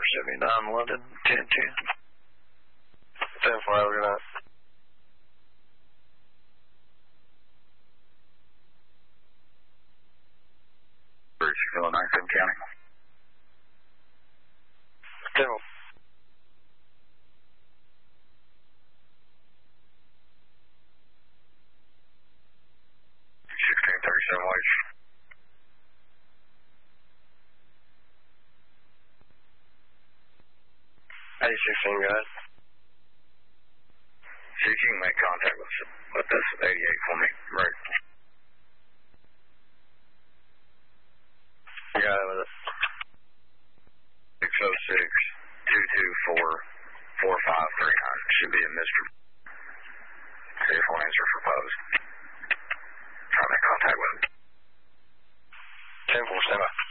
479 London, 1010. 10-4, good night. Bruce, Phil, 97 County. 10. 1637 West. 8016, guys. 6, you can make contact with us at 88 for me. Right. You got it with it. 606-224-4539. Should be a Mr. Careful answer for post. Try to make contact with him. 10-4, stand by.